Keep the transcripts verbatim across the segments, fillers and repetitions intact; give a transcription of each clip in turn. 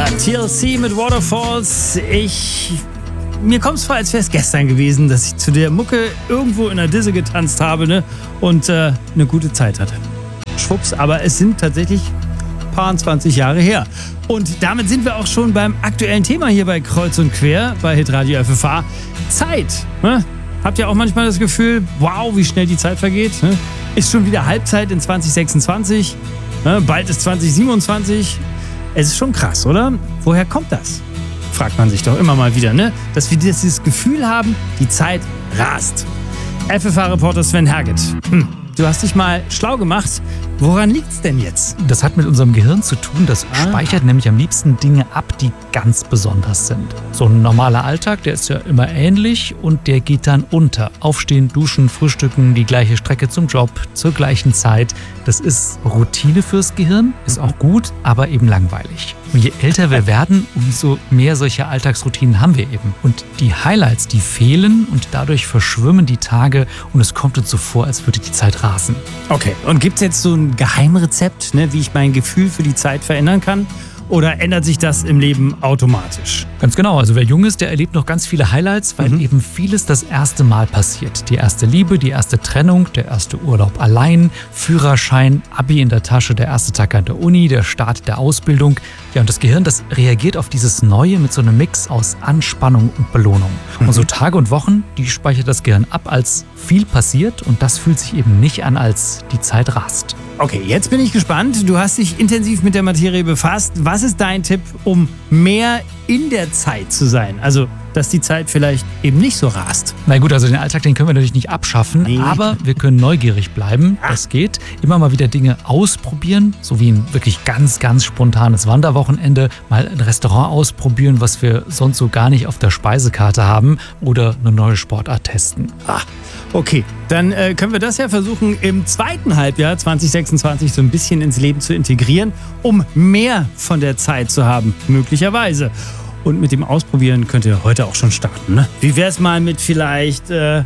T L C mit Waterfalls. Ich... Mir kommt es vor, als wäre es gestern gewesen, dass ich zu der Mucke irgendwo in der Disse getanzt habe, ne? Und äh, eine gute Zeit hatte. Schwupps, aber es sind tatsächlich ein paar zwanzig Jahre her. Und damit sind wir auch schon beim aktuellen Thema hier bei Kreuz und Quer, bei Hitradio F F H. Zeit. Ne? Habt ihr auch manchmal das Gefühl, wow, wie schnell die Zeit vergeht? Ne? Ist schon wieder Halbzeit in zwanzig sechsundzwanzig. Ne? Bald ist zwanzig siebenundzwanzig. Es ist schon krass, oder? Woher kommt das? Fragt man sich doch immer mal wieder, ne? Dass wir dieses Gefühl haben, die Zeit rast. F F H-Reporter Sven Herget. Hm. Du hast dich mal schlau gemacht. Woran liegt's denn jetzt? Das hat mit unserem Gehirn zu tun. Das ah. speichert nämlich am liebsten Dinge ab, die ganz besonders sind. So ein normaler Alltag, der ist ja immer ähnlich und der geht dann unter. Aufstehen, duschen, frühstücken, die gleiche Strecke zum Job, zur gleichen Zeit. Das ist Routine fürs Gehirn, ist auch gut, aber eben langweilig. Und je älter wir werden, umso mehr solche Alltagsroutinen haben wir eben. Und die Highlights, die fehlen und dadurch verschwimmen die Tage und es kommt uns so vor, als würde die Zeit rasen. Okay, und gibt's jetzt so ein Geheimrezept, ne, wie ich mein Gefühl für die Zeit verändern kann? Oder ändert sich das im Leben automatisch? Ganz genau. Also wer jung ist, der erlebt noch ganz viele Highlights, weil mhm. eben vieles das erste Mal passiert. Die erste Liebe, die erste Trennung, der erste Urlaub allein, Führerschein, Abi in der Tasche, der erste Tag an der Uni, der Start der Ausbildung. Ja, und das Gehirn, das reagiert auf dieses Neue mit so einem Mix aus Anspannung und Belohnung. Mhm. Und so Tage und Wochen, die speichert das Gehirn ab, als viel passiert und das fühlt sich eben nicht an, als die Zeit rast. Okay, jetzt bin ich gespannt. Du hast dich intensiv mit der Materie befasst. Was ist dein Tipp, um mehr in der Zeit zu sein? Also, dass die Zeit vielleicht eben nicht so rast. Na gut, also den Alltag, den können wir natürlich nicht abschaffen, nee. aber wir können neugierig bleiben. Ah. Das geht. Immer mal wieder Dinge ausprobieren, so wie ein wirklich ganz, ganz spontanes Wanderwochenende. Mal ein Restaurant ausprobieren, was wir sonst so gar nicht auf der Speisekarte haben oder eine neue Sportart testen. Ah. Okay, dann äh, können wir das ja versuchen, im zweiten Halbjahr zwanzig sechsundzwanzig so ein bisschen ins Leben zu integrieren, um mehr von der Zeit zu haben, möglicherweise. Und mit dem Ausprobieren könnt ihr heute auch schon starten, ne? Wie wär's mal mit vielleicht, äh,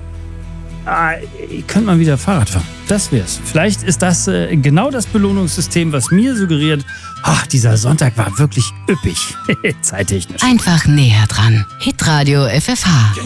ah, ihr könnt mal wieder Fahrrad fahren. Das wär's. Vielleicht ist das äh, genau das Belohnungssystem, was mir suggeriert, ach, dieser Sonntag war wirklich üppig, zeittechnisch. Einfach näher dran. Hitradio F F H.